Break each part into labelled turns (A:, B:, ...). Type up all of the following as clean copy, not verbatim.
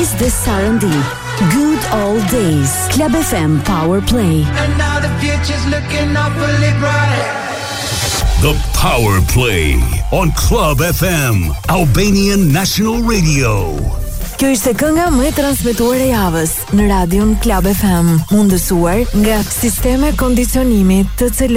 A: Alice dhe Sarandi. Good Old Days. Club FM Power Play.
B: And now the future's looking awfully bright.
C: The Power Play on Club FM, Albanian National Radio.
A: Kjo ishte kënga më e transmetuar e javës në radion Club FM, mundësuar nga Sisteme Kondicionimi TCL.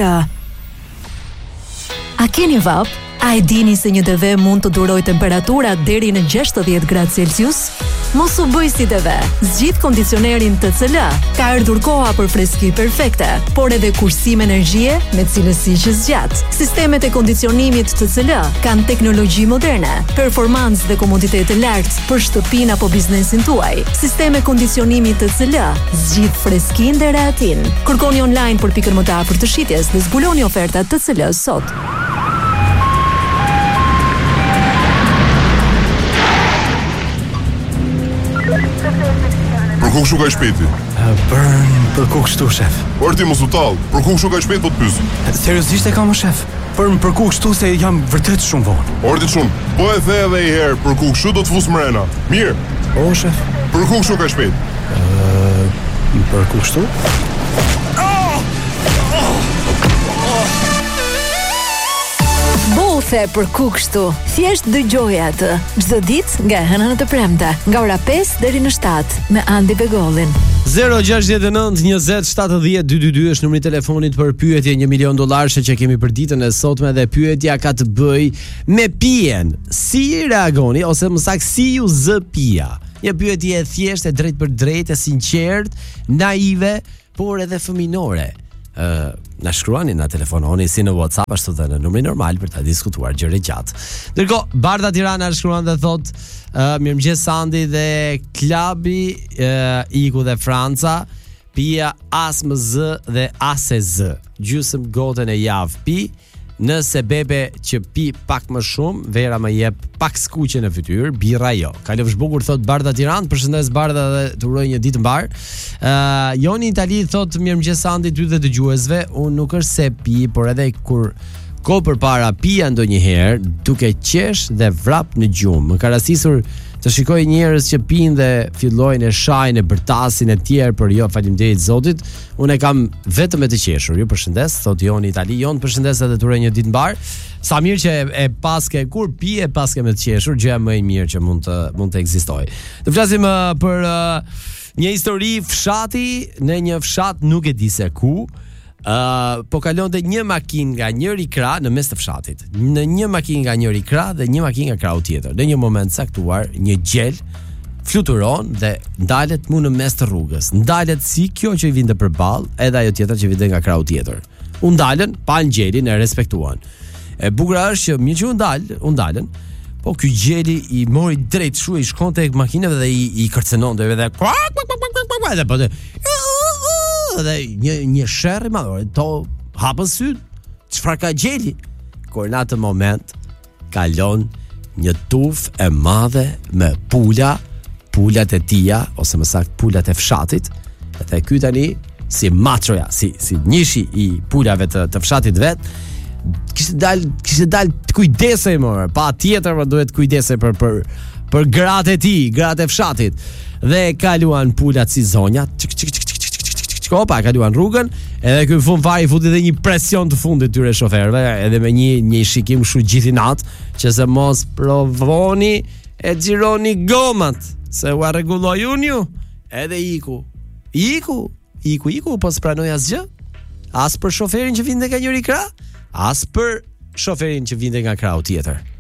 A: A keni vap? A e dini se një TV mund të duroj temperatura deri në 60 gradë Celsius? Mos u bëj si TV. Zgjidh kondicionerin TCL. Ka ardhur koha për freski perfekte, por edhe kursim energjie me cilësi që zgjat. Sistemet e kondicionimit TCL kanë teknologji moderne, performancë dhe komoditet të lartë për shtëpinë apo biznesin tuaj. Sisteme kondicionimi TCL zgjidh freskinë dhe rehatin. Kërkoni online për pikën më të afërt të shitjes dhe zbuloni ofertat TCL sot.
D: Për ku kështu ka i shpeti?
E: Për ku kështu, shef?
D: Por ti mos u tall, për ku kështu ka i shpeti po të pyes?
E: Seriozisht e kam, shef? Për ku kështu se jam vërtet shumë vonë.
D: Ordi shumë, po e the edhe i herë, për ku kështu do të fus mrena. Mirë.
E: O, shef?
D: Për ku kështu ka i shpeti?
E: Për ku kështu?
A: Bothe për ku kështu. Thjesht dëgjoje atë. Çdo ditë nga hëna në të premte, nga ora 5 deri në 7 me Andi Begollin.
F: 069 20 70 222 është numri i telefonit për pyetje $1 milion që kemi për ditën e sotme dhe pyetja ka të bëj me pijen. Si reagoni ose më saktë si ju zë pija? Një pyetje e thjeshtë, e drejtë për drejtë, e sinqert, naive, por edhe fëminore. Na shkruani, na telefononi si në WhatsApp ashtu dhe në numrin normal për ta diskutuar gjëra gjatë. Ndërkohë, Barda Tirana shkruan dhe thot mirëmëngjes Sandi dhe klubi Iku dhe Franca, pija as më z dhe as e z. Gjysmë gotën e javë pi. Nëse bebe që pi pak më shumë, vera më jep pak skuqe në fytyrë, birra jo. Kalofsh bukur thot Barda Tiranë, përshëndes Barda dhe të uroj një ditë mbar. Joni Itali thot mirëmëngjes Sandi ty dhe dëgjuesve, unë nuk është se pi, por edhe kur ko përpara pija ndonjëherë, duke qesh dhe vrap në gjumë. Më ka rastisur të shikoj njerëz që pinë dhe fillojnë e shajnë, e bërtasin e tjerë, për jo, faleminderit Zotit. Unë e kam vetëm e të qeshur. Ju përshëndes, thot Joni Itali. Jon përshëndes edhe të uroj një ditë mbar. Sa mirë që e paske kur pije, paske me të qeshur, gjëja më e mirë që mund të ekzistojë. Të flasim për një histori fshati në një fshat nuk e di se ku. Po kalonte një makinë nga njëri krah në mes të fshatit. Në një makinë nga njëri krah dhe një makinë nga krahu tjetër. Në një moment caktuar, një gjel fluturon dhe ndalet mu në mes të rrugës. Ndalet si kjo që i vinte përballë, edhe ajo tjetër që vinte nga krahu tjetër. U ndalën, pa gjelin, e respektuan. E bukur është që mirë që u ndalën, po ky gjeli i mori drejt shu, i shkonte tek makinave dhe i kërcenonte edhe dhe një sherr i madh, to hapën syt. Çfarë ka gjeli? Kur në atë moment kalon një tuf e madhe me pulat e tia, ose më saktë pulat e fshatit. Dhe ky tani si matroja, si njishi i pulave të fshatit vet, kishte dal kujdesej më, pa tjetër, më duhet kujdesej për gratë e tij, gratë e fshatit. Dhe kaluan pulat si zonja, Kopa, kaluan rrugën, edhe ky fund fare futi dhe një presion të fundit tyre shoferëve, edhe me një shikim kështu gjithë natë, që se mos provoni e xhironi gomat, se u rregulloi unë, edhe iku, po s'pranoi asgjë, as për shoferin që vinte nga njëri krah, as për shoferin që vinte nga krahu tjetër.